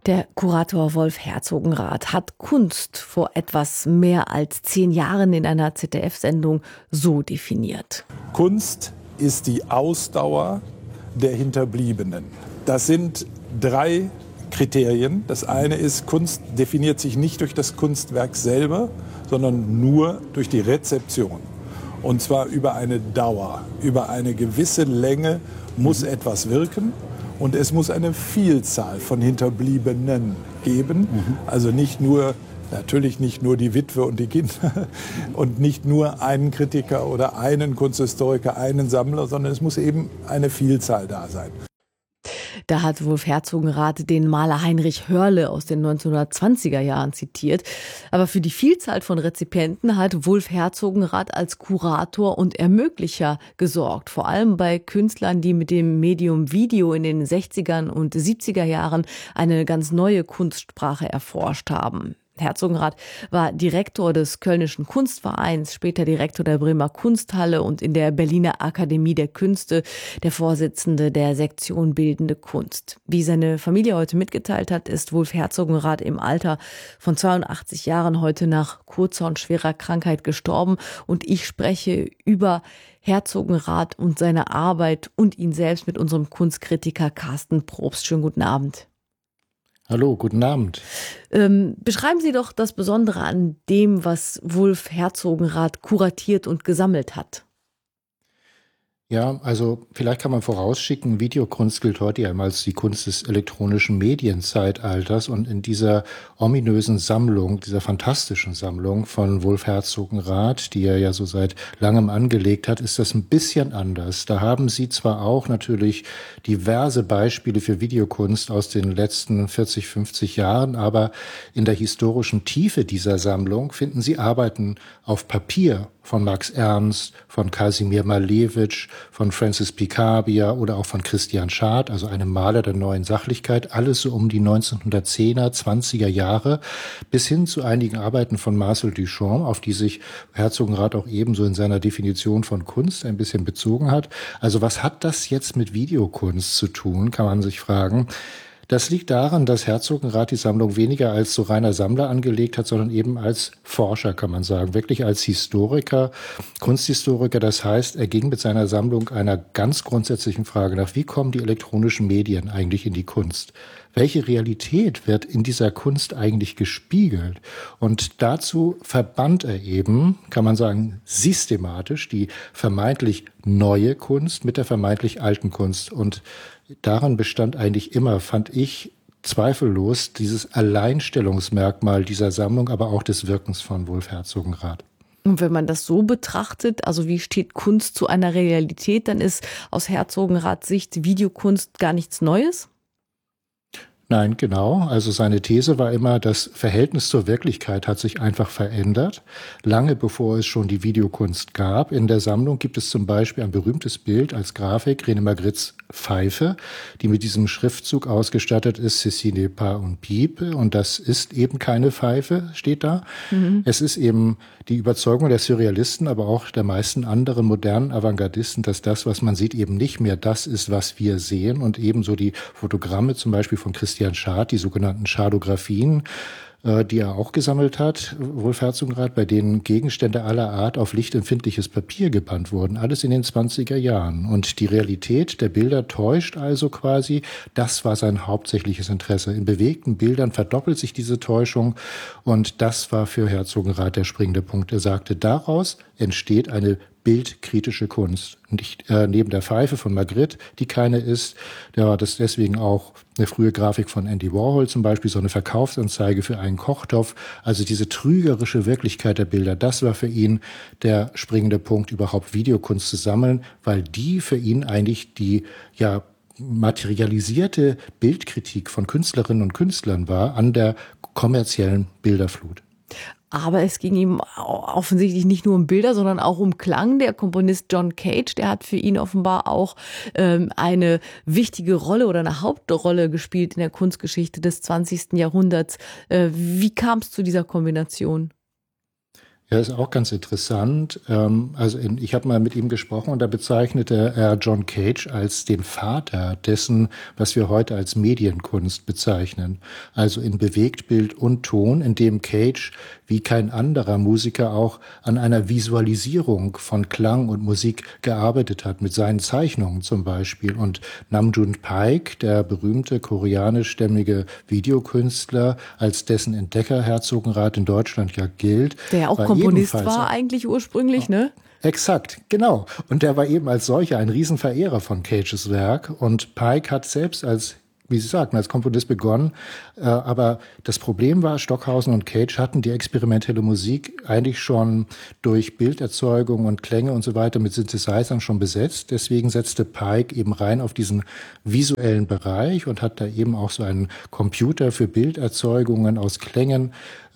Der Kurator Wolf Herzogenrath hat Kunst vor etwas mehr als 10 Jahren in einer ZDF-Sendung so definiert. Kunst ist die Ausdauer der Hinterbliebenen. Das sind 3 Kriterien. Das eine ist, Kunst definiert sich nicht durch das Kunstwerk selber, sondern nur durch die Rezeption. Und zwar über eine Dauer, über eine gewisse Länge muss etwas wirken. Und es muss eine Vielzahl von Hinterbliebenen geben. Also natürlich nicht nur die Witwe und die Kinder und nicht nur einen Kritiker oder einen Kunsthistoriker, einen Sammler, sondern es muss eben eine Vielzahl da sein. Da hat Wolf Herzogenrath den Maler Heinrich Hörle aus den 1920er Jahren zitiert. Aber für die Vielzahl von Rezipienten hat Wolf Herzogenrath als Kurator und Ermöglicher gesorgt. Vor allem bei Künstlern, die mit dem Medium Video in den 60er und 70er Jahren eine ganz neue Kunstsprache erforscht haben. Herzogenrath war Direktor des Kölnischen Kunstvereins, später Direktor der Bremer Kunsthalle und in der Berliner Akademie der Künste der Vorsitzende der Sektion Bildende Kunst. Wie seine Familie heute mitgeteilt hat, ist Wolf Herzogenrath im Alter von 82 Jahren heute nach kurzer und schwerer Krankheit gestorben. Und ich spreche über Herzogenrath und seine Arbeit und ihn selbst mit unserem Kunstkritiker Carsten Probst. Schönen guten Abend. Hallo, guten Abend. Beschreiben Sie doch das Besondere an dem, was Wolf Herzogenrath kuratiert und gesammelt hat. Ja, also vielleicht kann man vorausschicken, Videokunst gilt heute ja immer als die Kunst des elektronischen Medienzeitalters, und in dieser ominösen Sammlung, dieser fantastischen Sammlung von Wolf Herzogenrath, die er ja so seit langem angelegt hat, ist das ein bisschen anders. Da haben Sie zwar auch natürlich diverse Beispiele für Videokunst aus den letzten 40, 50 Jahren, aber in der historischen Tiefe dieser Sammlung finden Sie Arbeiten auf Papier von Max Ernst, von Kasimir Malewitsch, von Francis Picabia oder auch von Christian Schad, also einem Maler der neuen Sachlichkeit, alles so um die 1910er, 20er Jahre, bis hin zu einigen Arbeiten von Marcel Duchamp, auf die sich Herzogenrath auch ebenso in seiner Definition von Kunst ein bisschen bezogen hat. Also was hat das jetzt mit Videokunst zu tun, kann man sich fragen. Das liegt daran, dass Herzogenrath die Sammlung weniger als so reiner Sammler angelegt hat, sondern eben als Forscher, kann man sagen, wirklich als Historiker, Kunsthistoriker. Das heißt, er ging mit seiner Sammlung einer ganz grundsätzlichen Frage nach: Wie kommen die elektronischen Medien eigentlich in die Kunst? Welche Realität wird in dieser Kunst eigentlich gespiegelt? Und dazu verband er eben, kann man sagen, systematisch die vermeintlich neue Kunst mit der vermeintlich alten Kunst. Und daran bestand eigentlich immer, fand ich, zweifellos dieses Alleinstellungsmerkmal dieser Sammlung, aber auch des Wirkens von Wolf Herzogenrath. Und wenn man das so betrachtet, also wie steht Kunst zu einer Realität, dann ist aus Herzogenraths Sicht Videokunst gar nichts Neues? Nein, genau. Also seine These war immer, das Verhältnis zur Wirklichkeit hat sich einfach verändert, lange bevor es schon die Videokunst gab. In der Sammlung gibt es zum Beispiel ein berühmtes Bild als Grafik, René Magrittes Pfeife, die mit diesem Schriftzug ausgestattet ist: Ceci n'est pas un pipe. Und das ist eben keine Pfeife, steht da. Es ist eben die Überzeugung der Surrealisten, aber auch der meisten anderen modernen Avantgardisten, dass das, was man sieht, eben nicht mehr das ist, was wir sehen. Und ebenso die Fotogramme zum Beispiel von Christian Schad, die sogenannten Schadographien, die er auch gesammelt hat, Wolf Herzogenrath, bei denen Gegenstände aller Art auf lichtempfindliches Papier gebannt wurden, alles in den 20er Jahren. Und die Realität der Bilder täuscht also quasi. Das war sein hauptsächliches Interesse. In bewegten Bildern verdoppelt sich diese Täuschung, und das war für Herzogenrath der springende Punkt. Er sagte, daraus entsteht eine bildkritische Kunst. Nicht neben der Pfeife von Magritte, die keine ist. Ja, das ist deswegen auch eine frühe Grafik von Andy Warhol zum Beispiel, so eine Verkaufsanzeige für einen Kochtopf. Also diese trügerische Wirklichkeit der Bilder, das war für ihn der springende Punkt, überhaupt Videokunst zu sammeln, weil die für ihn eigentlich die materialisierte Bildkritik von Künstlerinnen und Künstlern war an der kommerziellen Bilderflut. Aber es ging ihm offensichtlich nicht nur um Bilder, sondern auch um Klang. Der Komponist John Cage, der hat für ihn offenbar auch eine wichtige Rolle oder eine Hauptrolle gespielt in der Kunstgeschichte des 20. Jahrhunderts. Wie kam es zu dieser Kombination? Ja, ist auch ganz interessant. Ich habe mal mit ihm gesprochen und da bezeichnete er John Cage als den Vater dessen, was wir heute als Medienkunst bezeichnen. Also in Bewegtbild und Ton, in dem Cage wie kein anderer Musiker auch an einer Visualisierung von Klang und Musik gearbeitet hat, mit seinen Zeichnungen zum Beispiel. Und Namjoon Paik, der berühmte koreanischstämmige Videokünstler, als dessen Entdecker Herzogenrath in Deutschland ja gilt, der auch Komponist war eigentlich ursprünglich, ne? Exakt, genau. Und der war eben als solcher ein Riesenverehrer von Cages Werk. Und Paik hat selbst als, wie Sie sagten, als Komponist begonnen. Aber das Problem war, Stockhausen und Cage hatten die experimentelle Musik eigentlich schon durch Bilderzeugung und Klänge und so weiter mit Synthesizern schon besetzt. Deswegen setzte Paik eben rein auf diesen visuellen Bereich und hat da eben auch so einen Computer für Bilderzeugungen aus Klängen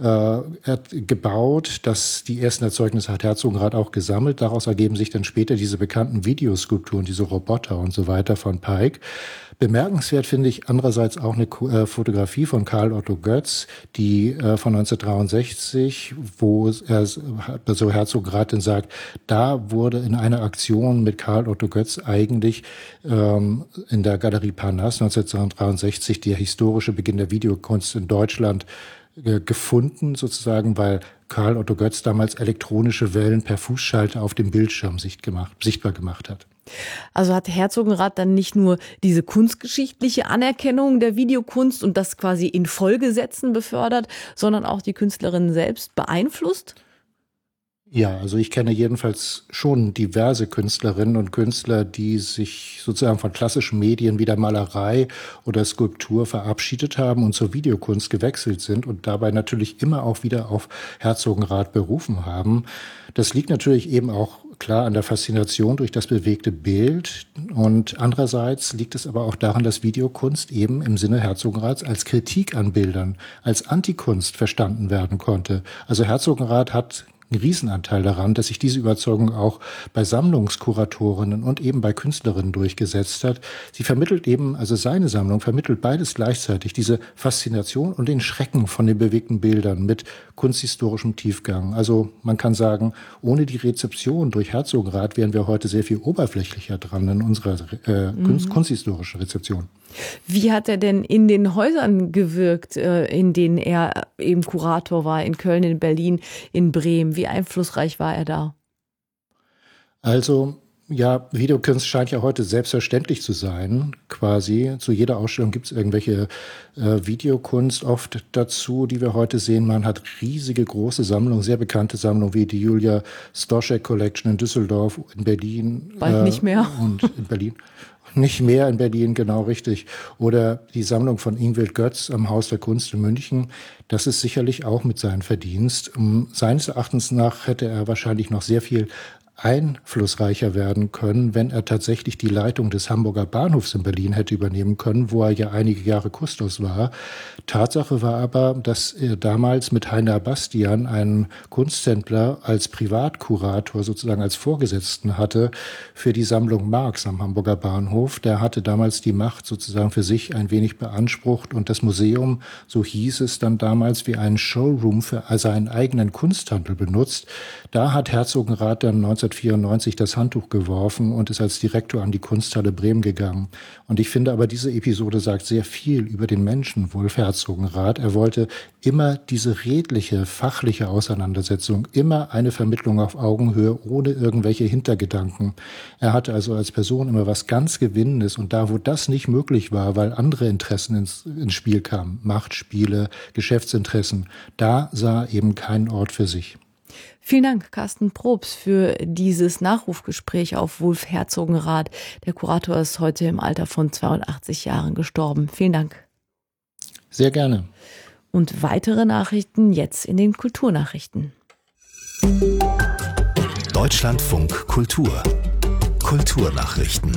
gebaut. Die ersten Erzeugnisse hat Herzogenrath auch gesammelt. Daraus ergeben sich dann später diese bekannten Videoskulpturen, diese Roboter und so weiter von Paik. Bemerkenswert finde ich andererseits auch eine Fotografie von Karl Otto Götz, die von 1963, wo er, so Herzogenrath dann sagt, da wurde in einer Aktion mit Karl Otto Götz eigentlich in der Galerie Parnasse 1963 der historische Beginn der Videokunst in Deutschland gefunden, sozusagen, weil Karl Otto Götz damals elektronische Wellen per Fußschalter auf dem Bildschirm sichtbar gemacht hat. Also hat Herzogenrath dann nicht nur diese kunstgeschichtliche Anerkennung der Videokunst und das quasi in Folgesätzen befördert, sondern auch die Künstlerin selbst beeinflusst? Ja, also ich kenne jedenfalls schon diverse Künstlerinnen und Künstler, die sich sozusagen von klassischen Medien wie der Malerei oder Skulptur verabschiedet haben und zur Videokunst gewechselt sind und dabei natürlich immer auch wieder auf Herzogenrath berufen haben. Das liegt natürlich eben auch klar an der Faszination durch das bewegte Bild und andererseits liegt es aber auch daran, dass Videokunst eben im Sinne Herzogenraths als Kritik an Bildern, als Antikunst verstanden werden konnte. Also Herzogenrath hat einen Riesenanteil daran, dass sich diese Überzeugung auch bei Sammlungskuratorinnen und eben bei Künstlerinnen durchgesetzt hat. Sie vermittelt eben, also seine Sammlung vermittelt beides gleichzeitig, diese Faszination und den Schrecken von den bewegten Bildern mit kunsthistorischem Tiefgang. Also man kann sagen, ohne die Rezeption durch Herzogenrath wären wir heute sehr viel oberflächlicher dran in unserer kunsthistorischen Rezeption. Wie hat er denn in den Häusern gewirkt, in denen er eben Kurator war, in Köln, in Berlin, in Bremen? Wie einflussreich war er da? Also, ja, Videokunst scheint ja heute selbstverständlich zu sein, quasi. Zu jeder Ausstellung gibt es irgendwelche Videokunst oft dazu, die wir heute sehen. Man hat riesige, große Sammlungen, sehr bekannte Sammlungen wie die Julia Stoschek Collection in Düsseldorf, in Berlin. Bald nicht mehr. Und in Berlin. Nicht mehr in Berlin, genau richtig. Oder die Sammlung von Ingwild Götz am Haus der Kunst in München. Das ist sicherlich auch mit seinem Verdienst. Seines Erachtens nach hätte er wahrscheinlich noch sehr viel einflussreicher werden können, wenn er tatsächlich die Leitung des Hamburger Bahnhofs in Berlin hätte übernehmen können, wo er ja einige Jahre Kustos war. Tatsache war aber, dass er damals mit Heiner Bastian einen Kunsthändler als Privatkurator, sozusagen als Vorgesetzten hatte für die Sammlung Marx am Hamburger Bahnhof. Der hatte damals die Macht sozusagen für sich ein wenig beansprucht und das Museum, so hieß es dann damals, wie einen Showroom für seinen eigenen Kunsthandel benutzt. Da hat Herzogenrath dann 1994 das Handtuch geworfen und ist als Direktor an die Kunsthalle Bremen gegangen. Und ich finde aber, diese Episode sagt sehr viel über den Menschen Wulf Herzogenrath. Er wollte immer diese redliche, fachliche Auseinandersetzung, immer eine Vermittlung auf Augenhöhe, ohne irgendwelche Hintergedanken. Er hatte also als Person immer was ganz Gewinnendes und da, wo das nicht möglich war, weil andere Interessen ins Spiel kamen, Machtspiele, Geschäftsinteressen, da sah er eben keinen Ort für sich. Vielen Dank, Carsten Probst, für dieses Nachrufgespräch auf Wulf Herzogenrath. Der Kurator ist heute im Alter von 82 Jahren gestorben. Vielen Dank. Sehr gerne. Und weitere Nachrichten jetzt in den Kulturnachrichten. Deutschlandfunk Kultur. Kulturnachrichten.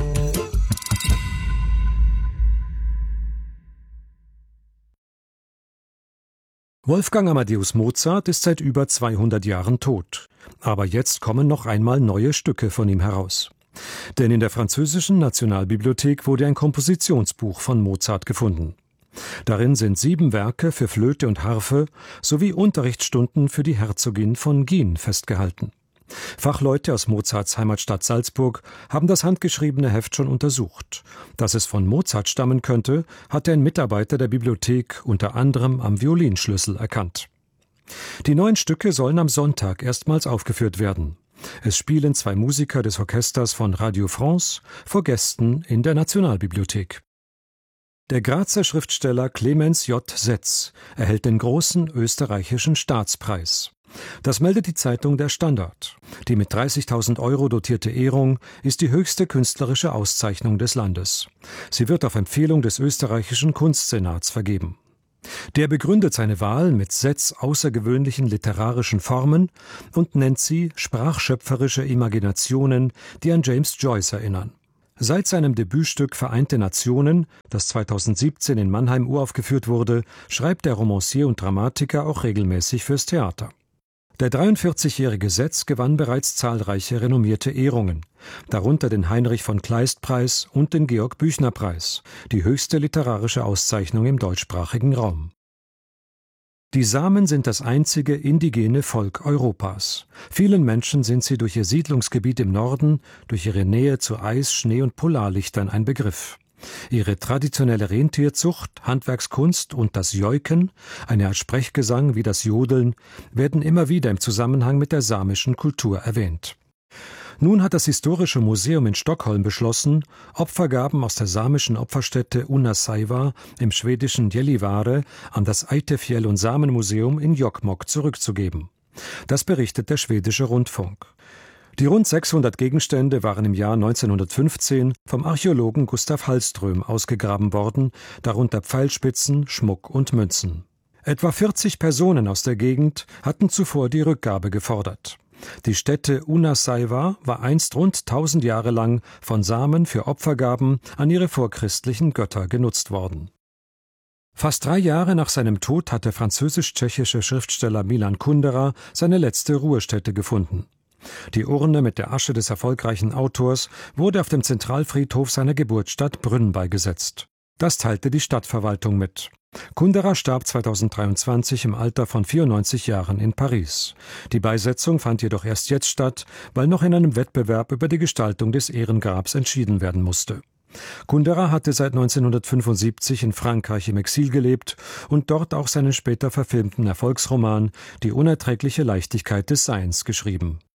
Wolfgang Amadeus Mozart ist seit über 200 Jahren tot. Aber jetzt kommen noch einmal neue Stücke von ihm heraus. Denn in der französischen Nationalbibliothek wurde ein Kompositionsbuch von Mozart gefunden. Darin sind 7 Werke für Flöte und Harfe sowie Unterrichtsstunden für die Herzogin von Guin festgehalten. Fachleute aus Mozarts Heimatstadt Salzburg haben das handgeschriebene Heft schon untersucht. Dass es von Mozart stammen könnte, hatte ein Mitarbeiter der Bibliothek unter anderem am Violinschlüssel erkannt. Die 9 Stücke sollen am Sonntag erstmals aufgeführt werden. Es spielen 2 Musiker des Orchesters von Radio France vor Gästen in der Nationalbibliothek. Der Grazer Schriftsteller Clemens J. Setz erhält den großen österreichischen Staatspreis. Das meldet die Zeitung Der Standard. Die mit 30.000 € dotierte Ehrung ist die höchste künstlerische Auszeichnung des Landes. Sie wird auf Empfehlung des österreichischen Kunstsenats vergeben. Der begründet seine Wahl mit Setz' außergewöhnlichen literarischen Formen und nennt sie sprachschöpferische Imaginationen, die an James Joyce erinnern. Seit seinem Debütstück Vereinte Nationen, das 2017 in Mannheim uraufgeführt wurde, schreibt der Romancier und Dramatiker auch regelmäßig fürs Theater. Der 43-jährige Setz gewann bereits zahlreiche renommierte Ehrungen, darunter den Heinrich-von-Kleist-Preis und den Georg-Büchner-Preis, die höchste literarische Auszeichnung im deutschsprachigen Raum. Die Samen sind das einzige indigene Volk Europas. Vielen Menschen sind sie durch ihr Siedlungsgebiet im Norden, durch ihre Nähe zu Eis, Schnee und Polarlichtern ein Begriff. Ihre traditionelle Rentierzucht, Handwerkskunst und das Joiken, eine Art Sprechgesang wie das Jodeln, werden immer wieder im Zusammenhang mit der samischen Kultur erwähnt. Nun hat das Historische Museum in Stockholm beschlossen, Opfergaben aus der samischen Opferstätte Unnasaiva im schwedischen Gällivare an das Eidefjäll- und Samenmuseum in Jokkmokk zurückzugeben. Das berichtet der schwedische Rundfunk. Die rund 600 Gegenstände waren im Jahr 1915 vom Archäologen Gustav Hallström ausgegraben worden, darunter Pfeilspitzen, Schmuck und Münzen. Etwa 40 Personen aus der Gegend hatten zuvor die Rückgabe gefordert. Die Stätte Unnasaiva war einst rund 1000 Jahre lang von Samen für Opfergaben an ihre vorchristlichen Götter genutzt worden. Fast 3 Jahre nach seinem Tod hat der französisch-tschechische Schriftsteller Milan Kundera seine letzte Ruhestätte gefunden. Die Urne mit der Asche des erfolgreichen Autors wurde auf dem Zentralfriedhof seiner Geburtsstadt Brünn beigesetzt. Das teilte die Stadtverwaltung mit. Kundera starb 2023 im Alter von 94 Jahren in Paris. Die Beisetzung fand jedoch erst jetzt statt, weil noch in einem Wettbewerb über die Gestaltung des Ehrengrabs entschieden werden musste. Kundera hatte seit 1975 in Frankreich im Exil gelebt und dort auch seinen später verfilmten Erfolgsroman »Die unerträgliche Leichtigkeit des Seins« geschrieben.